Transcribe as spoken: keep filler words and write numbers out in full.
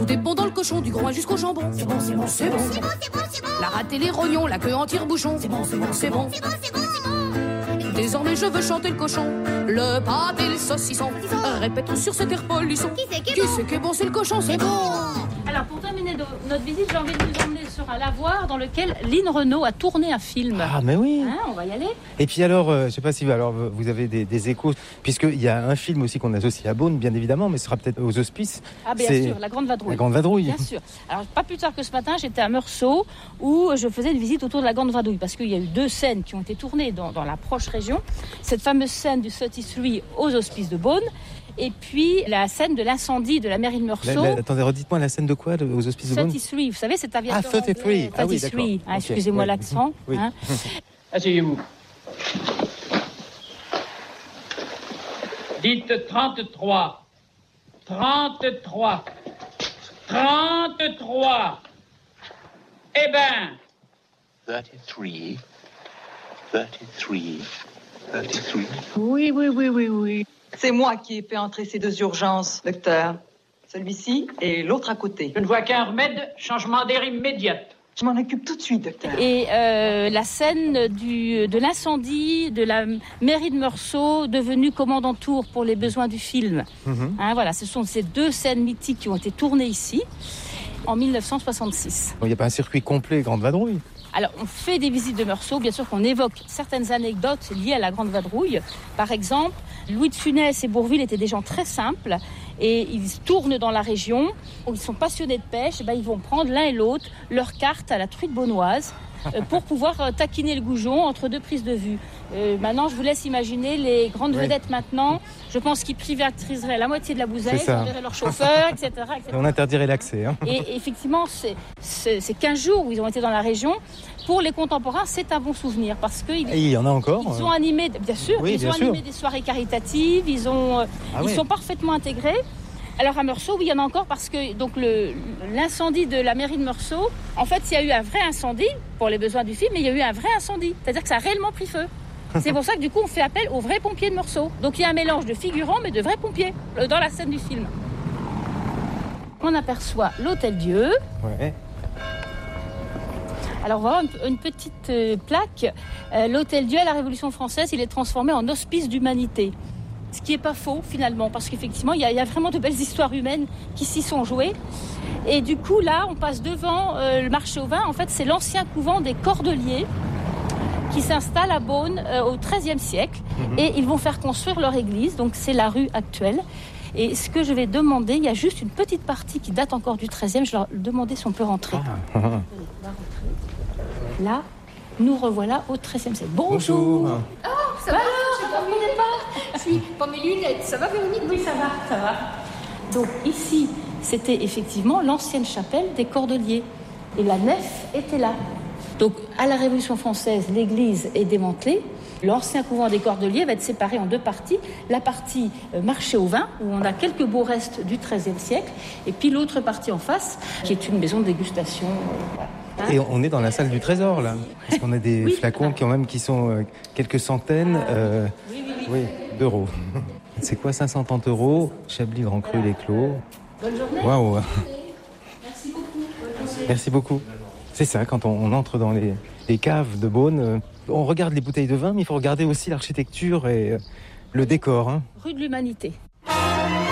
Tout est bon dans le cochon, du groin jusqu'au jambon. C'est bon, c'est bon, c'est bon. C'est bon, c'est bon, c'est bon. La rate et les rognons, la queue en tire-bouchon. C'est bon, c'est bon, c'est bon. C'est bon, c'est bon, c'est bon. Désormais je veux chanter le cochon, le pâté et le saucisson. Répétons sur cet air polisson. Qui c'est qui est Qui bon? c'est qui est bon, c'est le cochon, c'est bon. Alors pour terminer de- notre visite, j'ai envie de vous emmener sur un lavoir dans lequel Lynn Renaud a tourné un film. Ah, mais oui. Hein, on va y aller. Et puis alors, euh, je sais pas si alors, vous avez des, des échos, puisqu'il y a un film aussi qu'on associe à Beaune, bien évidemment, mais ce sera peut-être aux Hospices. Ah bien C'est sûr, la Grande Vadrouille. La Grande Vadrouille. Bien sûr. Alors pas plus tard que ce matin, j'étais à Meursault où je faisais une visite autour de la Grande Vadrouille parce qu'il y a eu deux scènes qui ont été tournées dans, dans la proche région. Cette fameuse scène du trente-trois aux Hospices de Beaune et puis la scène de l'incendie de la mairie de La- Meursault. la- attendez, redites-moi la scène de quoi de- aux Hospices de Beaune? trente-trois, vous savez, cet aviateur Ah, trente-trois. anglais, Ah oui, trente-trois. d'accord. Hein, Ok, excusez-moi ouais. l'accent. Oui. Hein. Asseyez-vous. Dites trente-trois. trente-trois. trente-trois. Eh ben, thirty-three, thirty-three, thirty-three. Oui, oui, oui, oui, oui. C'est moi qui ai fait entrer ces deux urgences, docteur. Celui-ci et l'autre à côté. je ne vois qu'un remède, changement d'air immédiat. Je m'en occupe tout de suite, docteur. Et euh, la scène du, de l'incendie de la mairie de Meursault, devenue commandantour pour les besoins du film. Mhm. Hein, voilà, ce sont ces deux scènes mythiques qui ont été tournées ici en mille neuf cent soixante-six. Il n'y a pas un circuit complet Grande Vadrouille. Alors, on fait des visites de Meursault, bien sûr qu'on évoque certaines anecdotes liées à la Grande Vadrouille. Par exemple, Louis de Funès et Bourvil étaient des gens très simples et ils tournent dans la région où ils sont passionnés de pêche. Et ben, ils vont prendre l'un et l'autre leur carte à la truite beaunoise euh, pour pouvoir euh, taquiner le goujon entre deux prises de vue. Euh, maintenant, je vous laisse imaginer les grandes Oui. vedettes maintenant. Je pense qu'ils privatiseraient la moitié de la bouteille, C'est ça. ils enverraient leur chauffeur, et cetera, et cetera. On interdirait l'accès. Hein. Et effectivement, c'est, c'est, ces quinze jours où ils ont été dans la région, pour les contemporains, c'est un bon souvenir parce qu'ils Et il y en a encore. ils ont animé, bien sûr, Oui, ils bien ont sûr. animé des soirées caritatives, ils, ont, euh, Ah ils ouais. sont parfaitement intégrés. Alors à Meursault, oui, il y en a encore parce que donc le, l'incendie de la mairie de Meursault, en fait, il y a eu un vrai incendie pour les besoins du film, mais il y a eu un vrai incendie. C'est-à-dire que ça a réellement pris feu. C'est pour ça que du coup, on fait appel aux vrais pompiers de Meursault. Donc il y a un mélange de figurants, mais de vrais pompiers euh, dans la scène du film. On aperçoit l'Hôtel Dieu. Ouais. Alors voilà une, une petite euh, plaque. Euh, L'Hôtel Dieu à la Révolution française, il est transformé en hospice d'humanité. Ce qui n'est pas faux finalement, parce qu'effectivement, il y, a- il y a vraiment de belles histoires humaines qui s'y sont jouées. Et du coup, là, on passe devant euh, le marché au vin. En fait, c'est l'ancien couvent des Cordeliers qui s'installe à Beaune euh, au treizième siècle. Mhm. Et ils vont faire construire leur église, donc c'est la rue actuelle. Et ce que je vais demander, il y a juste une petite partie qui date encore du treizième. Je vais leur demander si on peut rentrer. Ah. Là, nous revoilà au treizième siècle. Bonjour. Bonjour. Ça va, j'ai pas mis les pas. Je suis pas mes lunettes. Ça va, Véronique? Oui, ça va, ça va. Donc ici, c'était effectivement l'ancienne chapelle des Cordeliers. Et la nef était là. Donc à la Révolution française, l'église est démantelée. L'ancien couvent des Cordeliers va être séparé en deux parties. La partie euh, marché au vin, où on a quelques beaux restes du treizième siècle. Et puis l'autre partie en face, qui est une maison de dégustation. euh, voilà. Hein? Et on est dans la salle du trésor là, parce qu'on a des Oui. flacons quand même qui sont euh, quelques centaines euh, Oui, oui, oui. oui, d'euros. C'est quoi cinq cent trente euros? Chablis Grand Cru Les Clos. Bonne journée. Waouh. Merci beaucoup. Merci beaucoup. C'est ça, quand on, on entre dans les, les caves de Beaune, euh, on regarde les bouteilles de vin, mais il faut regarder aussi l'architecture et euh, le décor. Hein. Rue de l'Humanité.